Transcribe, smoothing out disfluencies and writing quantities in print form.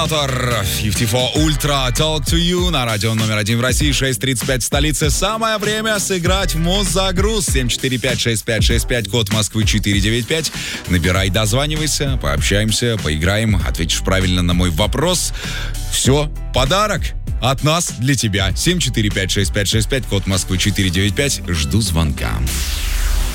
Terminator 54 Ultra Talk to You на радио номер 1 в России, 6:35 в столице. Самое время сыграть в Моззагруз. 745-6565, код Москвы 495. Набирай, дозванивайся, пообщаемся, поиграем. Ответишь правильно на мой вопрос. Все, подарок от нас для тебя. 745-6565, код Москвы 495. Жду звонка.